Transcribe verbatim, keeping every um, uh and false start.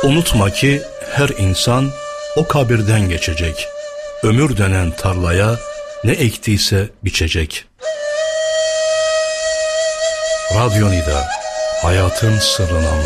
Unutma ki her insan o kabirden geçecek. Ömür denen tarlaya ne ektiyse biçecek. Radyo Nida, hayatın sırrını anlatır.